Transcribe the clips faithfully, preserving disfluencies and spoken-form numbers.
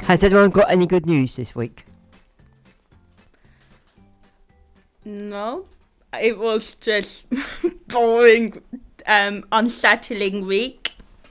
Has anyone got any good news this week? No, it was just boring, um, unsettling week.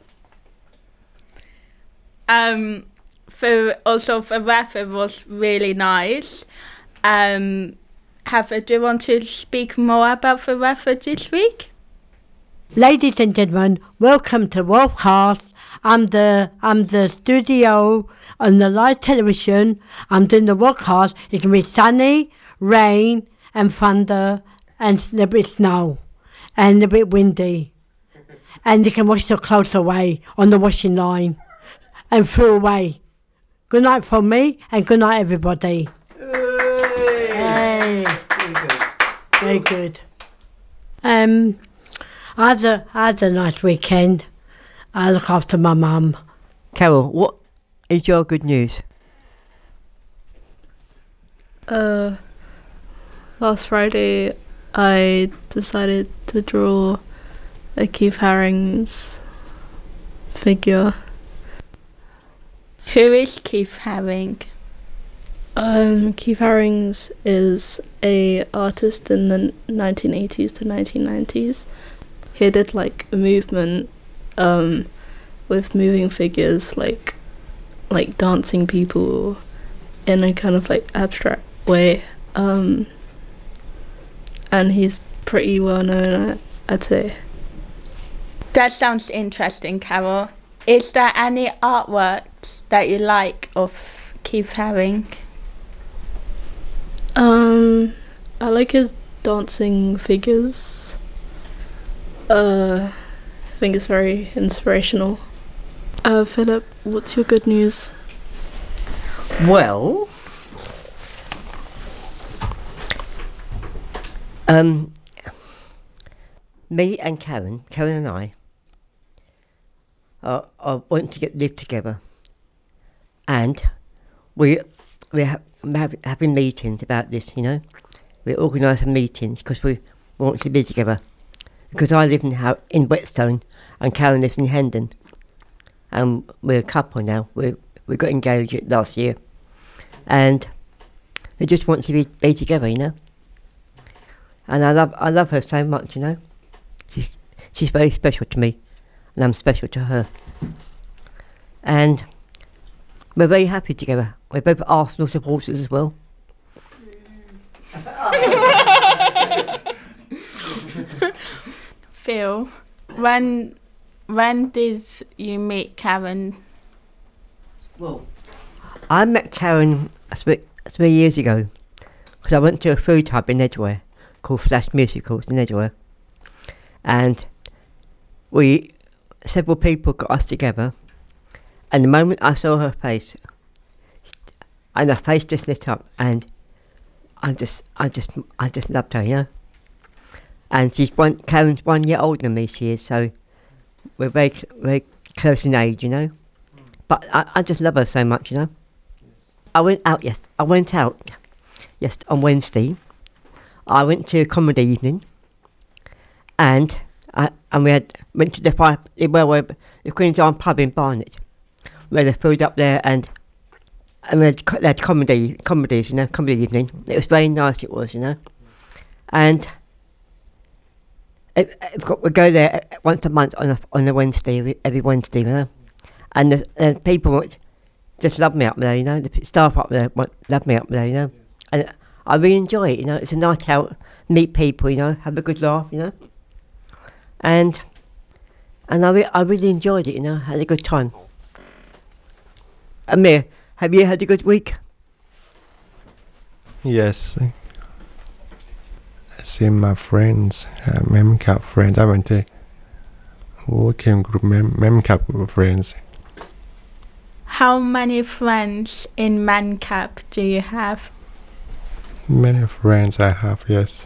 Um, for also the weather was really nice. Um, Heather, do you want to speak more about the weather this week? Ladies and gentlemen, welcome to Worldcast. I'm the I'm the studio on the live television. I'm doing the Worldcast. It's gonna be sunny, rain, and thunder, and a little bit snow, and a little bit windy. And you can wash your clothes away on the washing line, and throw away. Good night from me, and good night everybody. Hey. Very good. Very good. Um. I had, a, I had a nice weekend. I look after my mum. Carol, what is your good news? Uh, last Friday, I decided to draw a Keith Haring's figure. Who is Keith Haring? Um, Keith Haring's is a artist in the nineteen eighties to nineteen nineties. He did like a movement um, with moving figures, like like dancing people in a kind of like abstract way. Um, and he's pretty well known, I'd say. That sounds interesting, Carol. Is there any artworks that you like of Keith Haring? Um, I like his dancing figures. Uh, I think it's very inspirational. Uh, Philip, what's your good news? Well, um, me and Karen, Karen and I, uh, uh, want to get live together, and we we're ha- have, having meetings about this. You know, we're organising meetings because we want to be together. Because I live in How- in Whetstone and Karen lives in Hendon, and we're a couple now. We we got engaged last year, and we just want to be, be together, you know. And I love I love her so much, you know. She's she's very special to me, and I'm special to her. And we're very happy together. We're both Arsenal supporters as well. Phil, when when did you meet Karen? Well, I met Karen three, three years ago because I went to a food hub in Edgware called Flash Musicals in Edgware, and we several people got us together. And the moment I saw her face, and her face just lit up, and I just, I just, I just loved her, you know. And she's one, Karen's one year older than me, she is, so we're very, very close in age, you know. But I, I just love her so much, you know. I went out, yes, I went out, yes, on Wednesday. I went to a comedy evening, and I, and we had, went to the fire, well, we're, the Queen's Arms pub in Barnet. We had the food up there, and, and we had, co- they had comedy, comedies, you know, comedy evening. It was very nice, it was, you know. And It, it's got, we go there once a month on a on a Wednesday, every, every Wednesday, you know, and the and people just love me up there, you know. The staff up there want, love me up there, you know, and I really enjoy it, you know. It's a night out, meet people, you know, have a good laugh, you know, and and I re- I really enjoyed it, you know, had a good time. Amir, have you had a good week? Yes. I see my friends, uh, Memcap friends. I went to working group mem- Memcap friends. How many friends in Mancap do you have? Many friends I have, yes.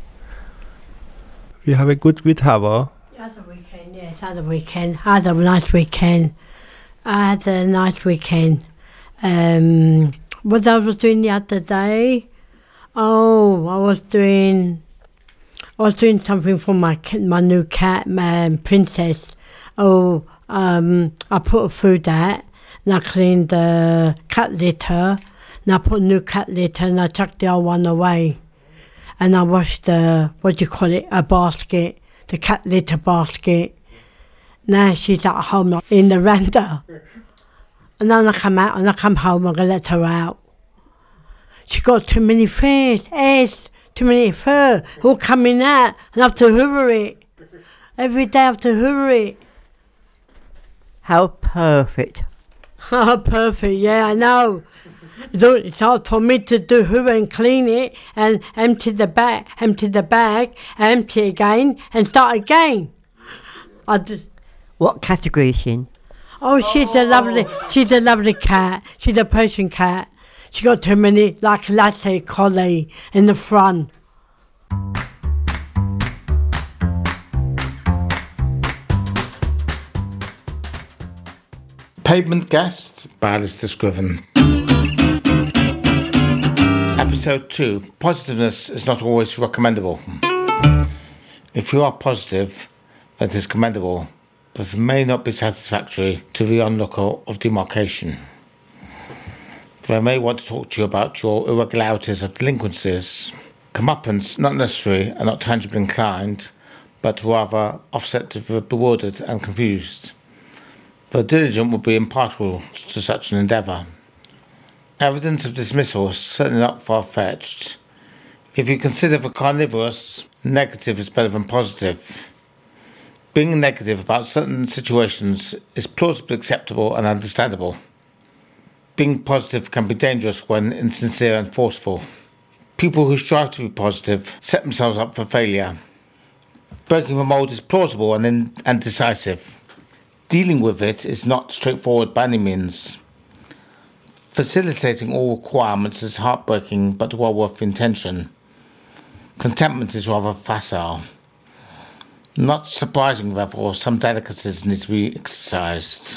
We have a good week, Hava. I had a weekend, yes, I had a weekend. I had a nice weekend. I had a nice weekend. Um, what I was doing the other day, oh, I was doing, I was doing something for my ca- my new cat, my Princess. Oh, um, I put her through that, and I cleaned the cat litter, and I put new cat litter, and I chucked the old one away. And I washed the, what do you call it, a basket, the cat litter basket. Now she's at home like, in the veranda. And then I come out, and I come home, I'm going to let her out. She got too many furs, eggs, too many fur, all coming out, and I have to hoover it. Every day I have to hoover it. How perfect. Oh, perfect, yeah, I know. So it's hard for me to do hoover and clean it and empty the bag, empty the bag, empty again and start again. I just, What category is she in? oh, she's a lovely, she's a lovely cat. She's a Persian cat. She got too many, like Lassie collie in the front. Pavement Guest by Alistair Scriven. Episode two. Positiveness is not always recommendable. If you are positive, that is commendable, but it may not be satisfactory to the onlooker of demarcation. They may want to talk to you about your irregularities of delinquencies. Comeuppance, not necessary and not tangibly inclined, but rather offset to the bewildered and confused. The diligent will be impartial to such an endeavour. Evidence of dismissal is certainly not far-fetched. If you consider the carnivorous, negative is better than positive. Being negative about certain situations is plausibly acceptable and understandable. Being positive can be dangerous when insincere and forceful. People who strive to be positive set themselves up for failure. Breaking the mould is plausible and, in- and decisive. Dealing with it is not straightforward by any means. Facilitating all requirements is heartbreaking but well worth the intention. Contentment is rather facile. Not surprising, therefore, some delicacies need to be exercised.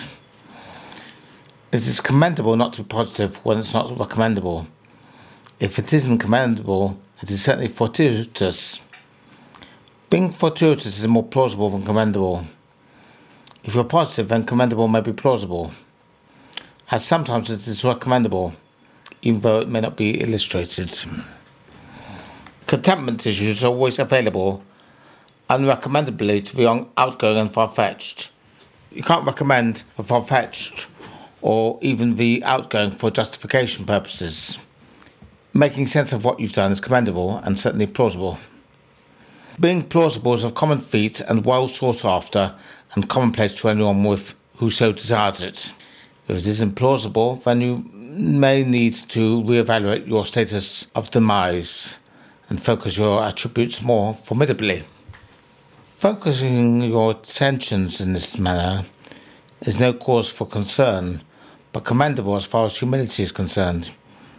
It is commendable not to be positive when it's not recommendable. If it isn't commendable, it is certainly fortuitous. Being fortuitous is more plausible than commendable. If you're positive, then commendable may be plausible, as sometimes it is recommendable, even though it may not be illustrated. Contentment issues are always available, unrecommendably to the outgoing and far-fetched. You can't recommend the far-fetched or even the outgoing for justification purposes. Making sense of what you've done is commendable and certainly plausible. Being plausible is a common feat and well sought after and commonplace to anyone with who so desires it. If it isn't plausible, then you may need to reevaluate your status of demise and focus your attributes more formidably. Focusing your attentions in this manner is no cause for concern, but commendable as far as humility is concerned.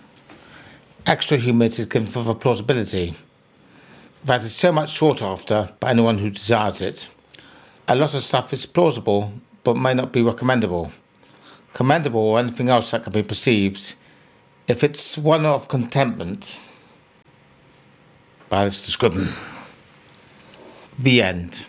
Extra humility is given for the plausibility. That is so much sought after by anyone who desires it. A lot of stuff is plausible, but may not be recommendable. Commendable or anything else that can be perceived, if it's one of contentment. By Alistair Scriven. The end.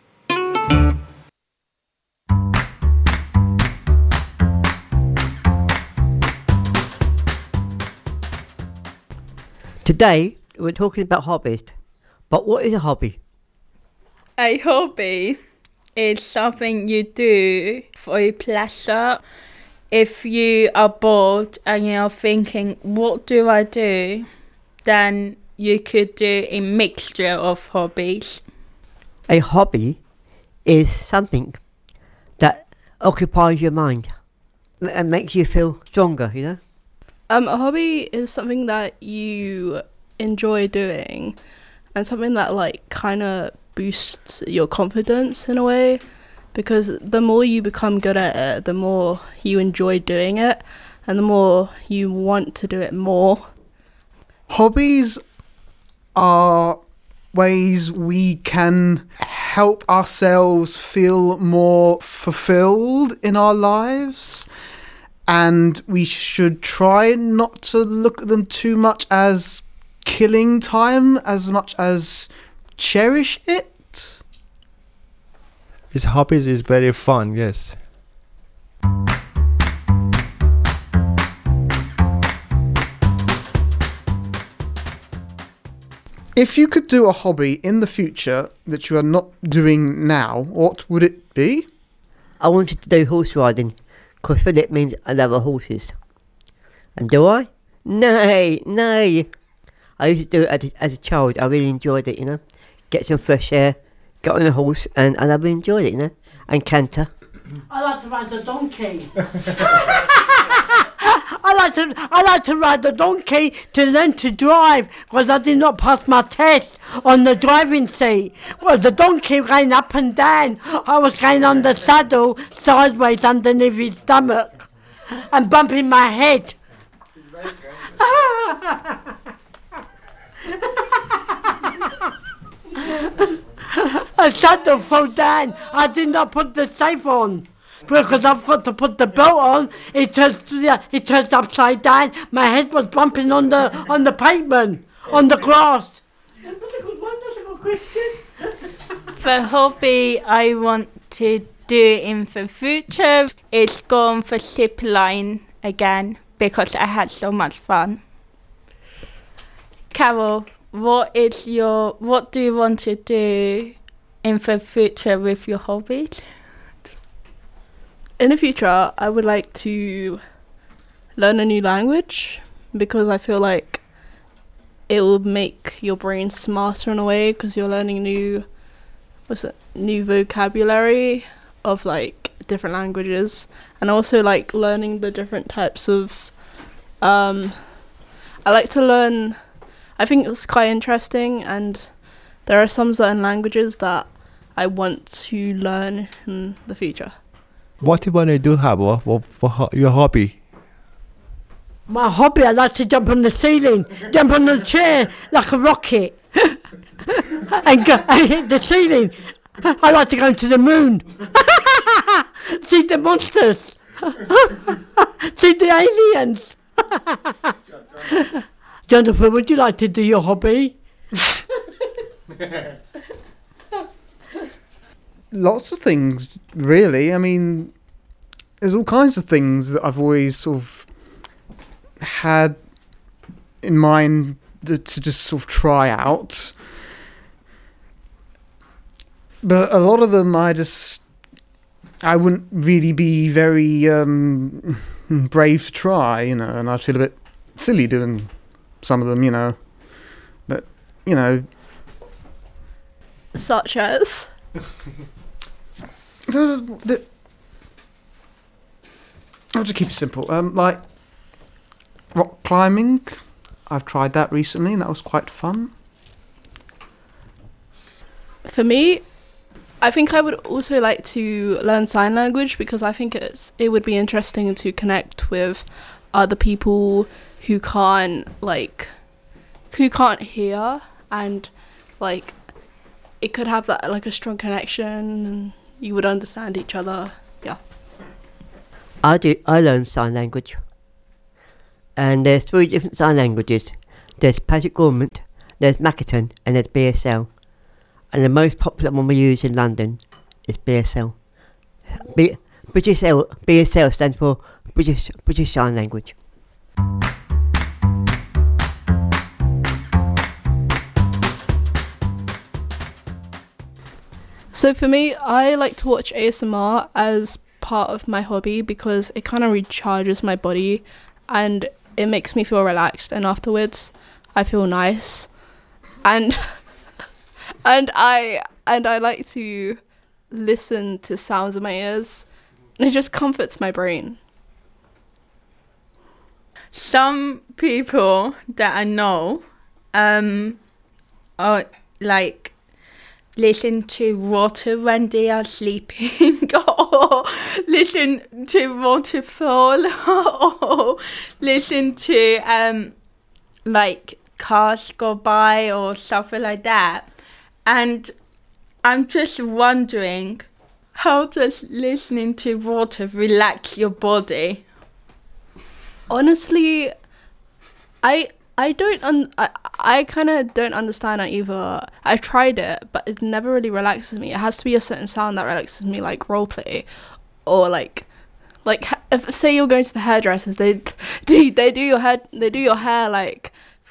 Today, we're talking about hobbies. But what is a hobby? A hobby is something you do for pleasure. If you are bored and you're thinking, what do I do? Then you could do a mixture of hobbies. A hobby is something that occupies your mind and makes you feel stronger, you know? Um, a hobby is something that you enjoy doing and something that like kind of boosts your confidence in a way, because the more you become good at it, the more you enjoy doing it and the more you want to do it more. Hobbies are ways we can help ourselves feel more fulfilled in our lives, and we should try not to look at them too much as killing time as much as cherish it. His hobbies is very fun, yes. If you could do a hobby in the future that you are not doing now, what would it be? I wanted to do horse riding, because Philip means I love horses. And do I? No, no. I used to do it as a, as a child. I really enjoyed it, you know. Get some fresh air, get on a horse, and, and I really enjoyed it, you know. And canter. I like to ride the donkey. I like to I like to ride the donkey to learn to drive, because I did not pass my test on the driving seat. Well, the donkey going up and down. I was going on the saddle sideways underneath his stomach and bumping my head. A saddle fell down. I did not put the safe on. Because I've got to put the belt on, it turns yeah, it turns upside down. My head was bumping on the on the pavement, on the grass. That's a good one. That's a good question. The hobby I want to do in the future is go on the zip line again, because I had so much fun. Carol, what is your what do you want to do in the future with your hobbies? In the future, I would like to learn a new language, because I feel like it will make your brain smarter in a way, because you're learning new, what's it, new vocabulary of like different languages, and also like learning the different types of. Um, I like to learn. I think it's quite interesting, and there are some certain languages that I want to learn in the future. What do you want to do, Harbour, for, for ho- your hobby? My hobby, I like to jump on the ceiling, jump on the chair like a rocket, and go and hit the ceiling. I like to go to the moon, see the monsters, see the aliens. Jonathan, would you like to do your hobby? Lots of things, really. I mean, there's all kinds of things that I've always sort of had in mind to just sort of try out. But a lot of them I just, I wouldn't really be very um, brave to try, you know, and I'd feel a bit silly doing some of them, you know. But, you know. Such as? No, the, I'll just keep it simple. Um, like rock climbing, I've tried that recently, and that was quite fun. For me, I think I would also like to learn sign language, because I think it's it would be interesting to connect with other people who can't like who can't hear, and like it could have that like a strong connection, and you would understand each other. Yeah. I do. I learn sign language, and there's three different sign languages. There's Patrick Gormant, there's Makaton, and there's B S L. And the most popular one we use in London is B S L. B- British L- B S L stands for British British Sign Language. So for me, I like to watch A S M R as part of my hobby, because it kind of recharges my body and it makes me feel relaxed, and afterwards I feel nice. And and I and I like to listen to sounds in my ears, and it just comforts my brain. Some people that I know um are like listen to water when they are sleeping, or listen to waterfall, or listen to um like cars go by or something like that. And I'm just wondering, how does listening to water relax your body? Honestly, I I don't un- I, I kind of don't understand it either. I've tried it, but it never really relaxes me. It has to be a certain sound that relaxes me, like roleplay, or like like if say you're going to the hairdressers, they do they do your hair they do your hair like for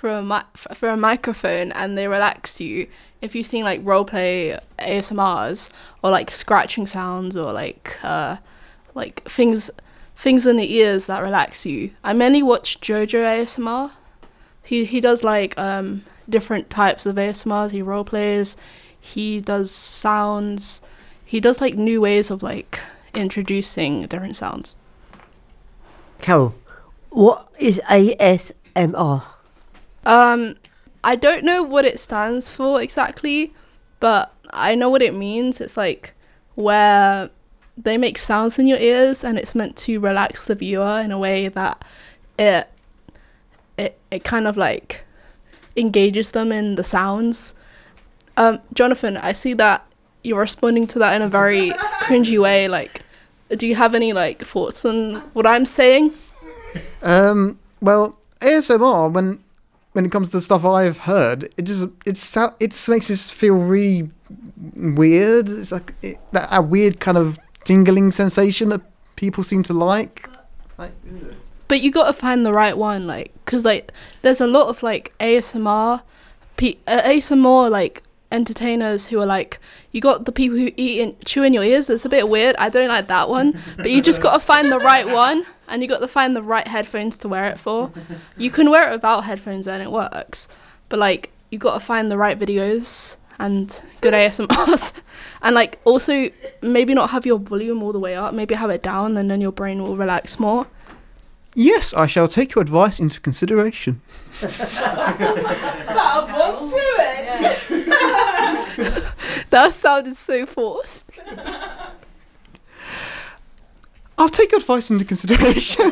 for a mi- for a microphone and they relax you. If you've seen like roleplay A S M Rs or like scratching sounds or like uh like things things in the ears that relax you. I mainly watch Jojo A S M R. He he does like um different types of A S M Rs. He roleplays. He does sounds. He does like new ways of like introducing different sounds. Carol, what is A S M R? Um, I don't know what it stands for exactly, but I know what it means. It's like where they make sounds in your ears and it's meant to relax the viewer in a way that it it it kind of like engages them in the sounds. Um, Jonathan, I see that you're responding to that in a very cringy way. Like, do you have any like thoughts on what I'm saying? Um, well, A S M R, when when it comes to stuff I've heard, it just it sou- it just makes us feel really weird. It's like it, that a weird kind of tingling sensation that people seem to like. Like, ugh. But you gotta find the right one, like, cause like there's a lot of like A S M R, P- uh, A S M R like entertainers who are like, you got the people who eat and chew in your ears. It's a bit weird. I don't like that one. But you just gotta find the right one, and you got to find the right headphones to wear it for. You can wear it without headphones and it works, but like you got to find the right videos and good A S M Rs, and like also maybe not have your volume all the way up. Maybe have it down, and then your brain will relax more. Yes, I shall take your advice into consideration. That won't do it. That sounded so forced. I'll take your advice into consideration.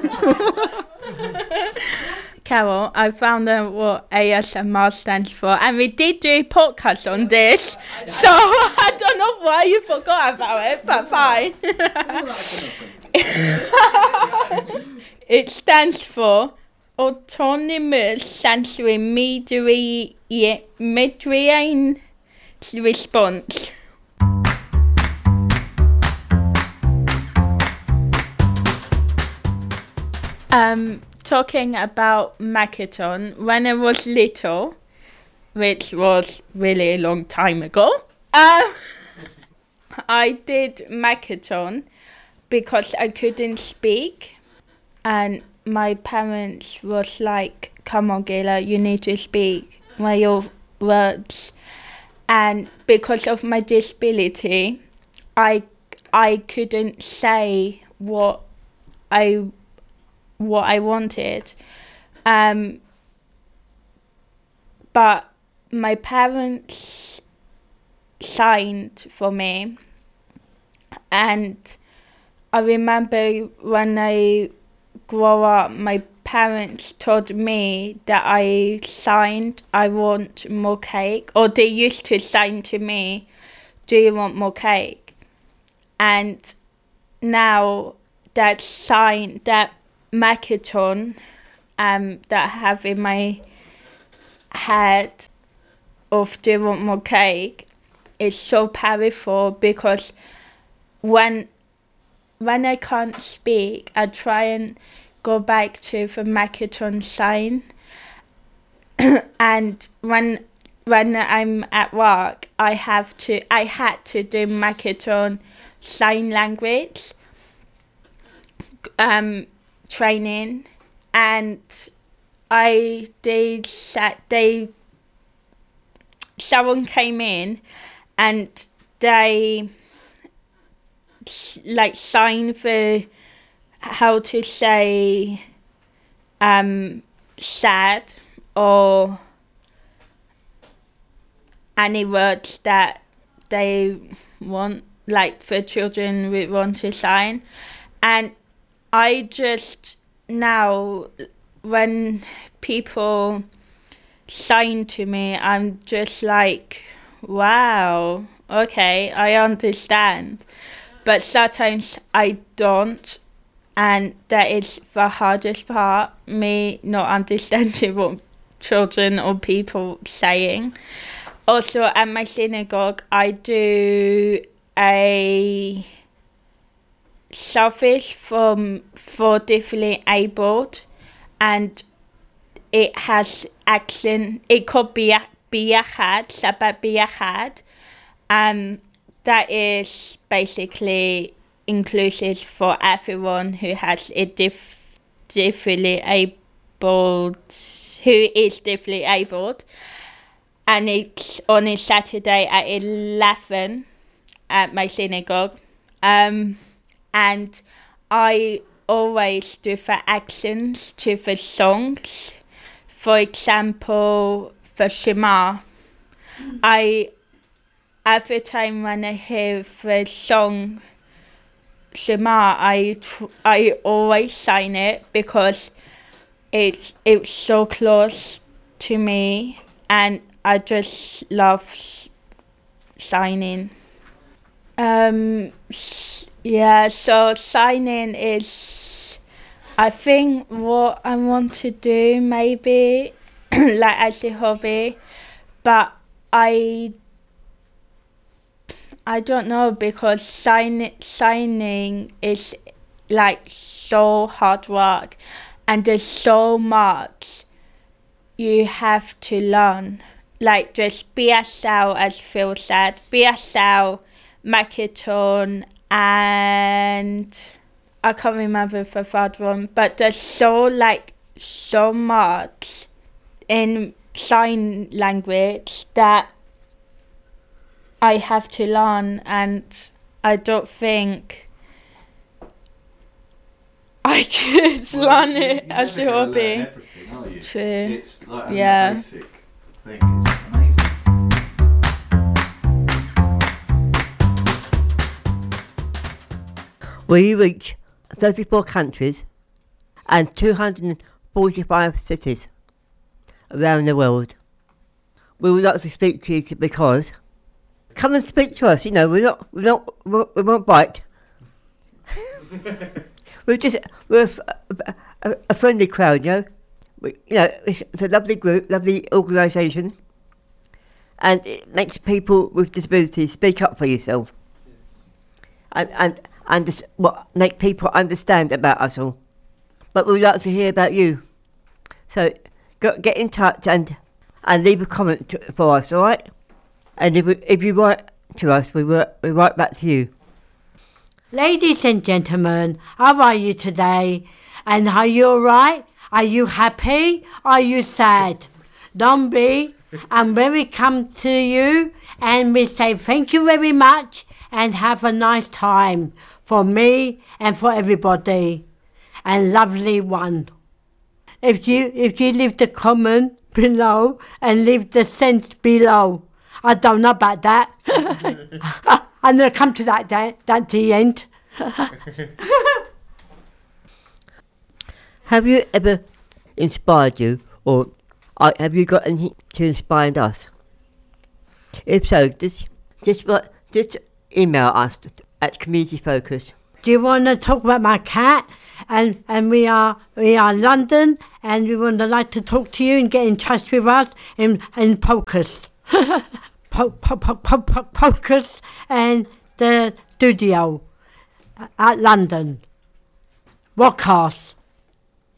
Carol, I found out what A S M R stands for, and we did do a podcast on this, so I don't know why you forgot about it, but fine. It stands for Autonomous Sensory Mediated Response. Um, talking about Makaton, when I was little, which was really a long time ago, um, I did Makaton because I couldn't speak, and my parents was like, come on Gayla, you need to speak my your words. And because of my disability, I I couldn't say what I what I wanted. Um, but my parents signed for me, and I remember when I grew up, my parents told me that I signed, I want more cake, or they used to sign to me, do you want more cake? And now that sign, that Makaton um, that I have in my head of do you want more cake is so powerful, because when when I can't speak, I try and go back to the Makaton sign. And when when I'm at work, I have to I had to do Makaton sign language um training, and I did that they someone came in and they like signed for how to say um sad or any words that they want, like for children we want to sign. And I just now when people sign to me, I'm just like, wow, okay, I understand. But sometimes I don't, and that is the hardest part, me not understanding what children or people saying. Also at my synagogue, I do a service from for differently abled, and it has action. It could be biyahad, sabat biyahad. Um, that is basically inclusive for everyone who has a diff- differently abled, who is differently abled. And it's on a Saturday at eleven at my synagogue. Um, and I always do for actions to the songs. For example, for Shema, I every time when I hear the song Shema, I tr- I always sign it because it's it's so close to me, and I just love signing. Um, yeah, so signing is, I think, what I want to do maybe, like as a hobby, but I I don't know because sign, signing is like so hard work, and there's so much you have to learn. Like just B S L, as Phil said, B S L, Makaton, and I can't remember the third one, but there's so like so much in sign language that I have to learn, and I don't think I could Well, learn you, it you're as a never gonna hobby. learn everything, are you? True. It's like having Yeah. a basic thing. It's amazing. We reach thirty-four countries and two hundred forty-five cities around the world. We would like to speak to you because come and speak to us. You know, we're not, we're not, we're, we won't bite. we're just, we're a, a, a friendly crowd, you know. We, you know, it's, it's a lovely group, lovely organisation, and it makes people with disabilities speak up for yourself, and and and this, what make people understand about us all. But we'd like to hear about you, so go, get in touch and and leave a comment to, for us, all right? And if we, if you write to us, we will we write back to you. Ladies and gentlemen, how are you today? And are you alright? Are you happy? Are you sad? Don't be. And when we come to you and we say thank you very much and have a nice time for me and for everybody. And lovely one. If you if you leave the comment below and leave the sense below. I don't know about that. I'm going to come to that at the end. Have you ever inspired you, or uh, have you got anything to inspire us? If so, just just what just email us at Community Focus. Do you want to talk about my cat? And and we are we are London, and we would like to talk to you and get in touch with us in in Focus, po, po, po, po, po, Focus, and the studio at London. Podcast.